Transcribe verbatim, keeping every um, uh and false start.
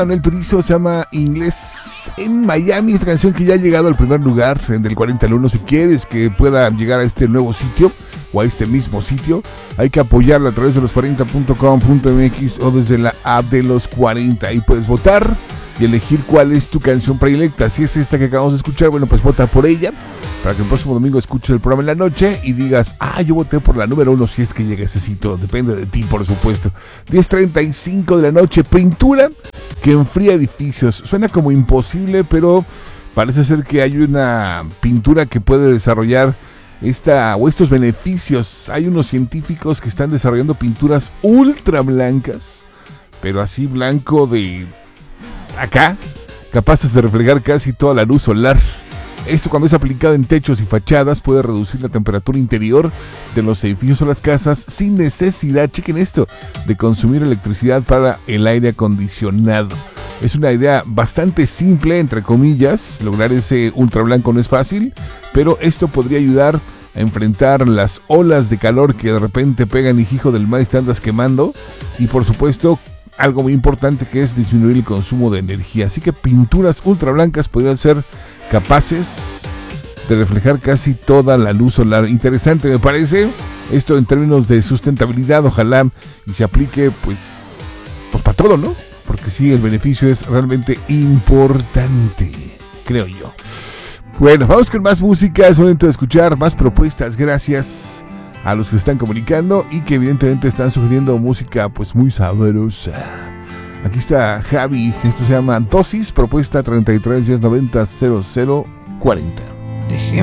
El Turizo se llama Inglés en Miami. Esta canción que ya ha llegado al primer lugar en el cuarenta al uno. Si quieres que pueda llegar a este nuevo sitio o a este mismo sitio, hay que apoyarla a través de los cuarenta punto com punto m x o desde la app de los cuarenta. Ahí puedes votar y elegir cuál es tu canción predilecta. Si es esta que acabamos de escuchar, bueno, pues vota por ella para que el próximo domingo escuches el programa en la noche y digas, ah, yo voté por la número uno. Si es que llega a ese sitio, depende de ti, por supuesto. diez treinta y cinco de la noche. Pintura que enfría edificios. Suena como imposible, pero parece ser que hay una pintura que puede desarrollar esta o estos beneficios. Hay unos científicos que están desarrollando pinturas ultra blancas, pero así blanco de acá, capaces de reflejar casi toda la luz solar. Esto, cuando es aplicado en techos y fachadas, puede reducir la temperatura interior de los edificios o las casas sin necesidad, chequen esto, de consumir electricidad para el aire acondicionado. Es una idea bastante simple, entre comillas. Lograr ese ultra blanco no es fácil, pero esto podría ayudar a enfrentar las olas de calor que de repente pegan, y hijo del maíz, te andas quemando. Y por supuesto, algo muy importante, que es disminuir el consumo de energía. Así que pinturas ultra blancas podrían ser capaces de reflejar casi toda la luz solar. Interesante, me parece. Esto en términos de sustentabilidad, ojalá y se aplique pues, pues para todo, ¿no? Porque sí, el beneficio es realmente importante, creo yo. Bueno, vamos con más música. Es momento de escuchar más propuestas. Gracias a los que están comunicando y que evidentemente están sugiriendo música pues muy sabrosa. Aquí está Javi, esto se llama Dosis, propuesta treinta y tres diez noventa cero cero cuarenta.